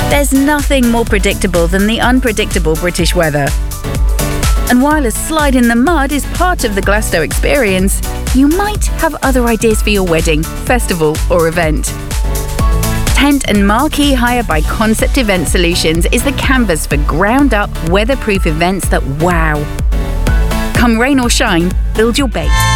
There's nothing more predictable than the unpredictable British weather. And while a slide in the mud is part of the Glasgow experience, you might have other ideas for your wedding, festival or event. Tent and marquee hire by Concept Event Solutions is the canvas for ground-up, weatherproof events that wow. Come rain or shine, build your bait.